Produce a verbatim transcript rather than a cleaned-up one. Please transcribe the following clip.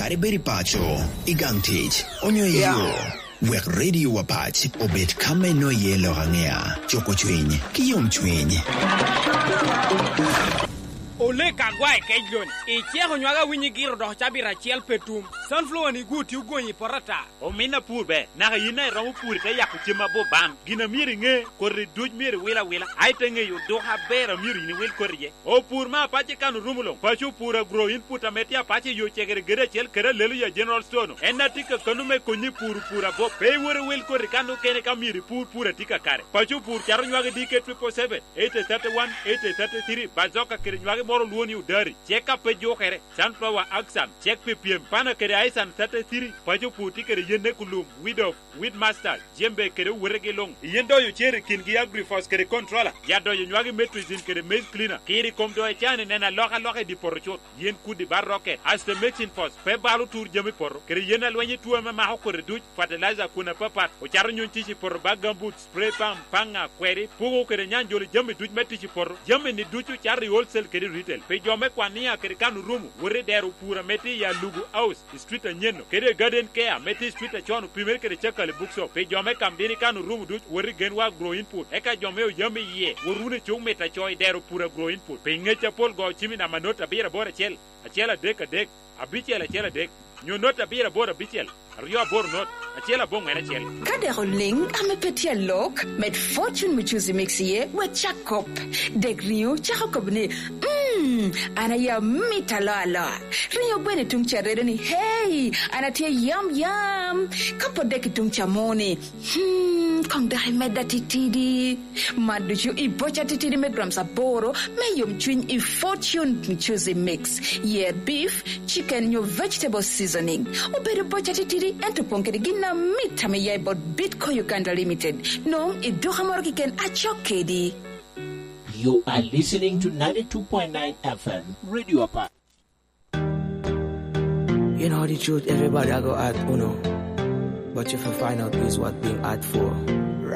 beri pacho igantich onyo yo wek radio wapach obet kame no yelo hangea choko chwiny kiyom chwiny ole kagwae kejlon e chego nywaga winyi giro do chabira chiel petum sunflower ni guti ugonyi porata o mina purbe na yina ro pur ka yaku chema bo bam gina miri nge korri duj miri wila wila ai tenge yo do ha bera miri ni wil korje o pur ma pache kanu rumulo pachu pura grow input ametia pache yo chegere gere chel kere lelu ya general stone enna tika kanu me konyi pur pura bo pe wore wil korri kanu kene ka miri pur pura tika kare pachu pur charo nywaga dike triple seven eight thirty one eight thirty three bazoka kere nywaga moro luoni udari check up jo kere sunflower axam check ppm pana kere aisan thirty three pacho puti kere yende kulum widow with master jembe kere werege long yendo yo chere kingi agriforce kere controller yado yo nywagi metrizin kere maize cleaner kiri komdo e chane nena loka loka di porchot yen kudi barrocket as the mixing force pe balu tour jemi porro kere yena lwenye tuwa ma maho kore duj fertilizer kuna papat o charo nyon tichi porro bagambut spray pump panga kweri pugo kere nyanjoli jemi duj metichi porro jemi ni duju chari wholesale kere retail pe jome kwania kere kanu rumu wore deru pura meti ya lugu house street nyeno kere garden care meti street chonu primer kere chakale bookshop pe jome kambini kanu rumu duj wore genwa grow input eka jome o jame ye worune chung meta choy deru pura grow input pe ngecha pol go chimi na manota bira bora chel achela dek dek abichela chela dek nyonota bira bora bichel Rio bor not achela bong mena chel kade holing amepetia lok met fortune michuzi mixie we chakop dek rio chakop ni mm ana ya mitalala rio bene tungcharere ni hey anatia yum yum kapo dek tungchamoni hmm kong dai meda titidi maduchu ibocha titidi me gram saboro me yum twin i fortune michuzi mix yeah beef chicken your vegetable seasoning obere bocha titidi ento ponkere gina mita me yai bot Bitcoin Uganda Limited no idoha moroki ken achokedi. You are listening to ninety-two point nine F M Radio Apa. You know the truth, everybody I go at uno, but if you find out is what being at for.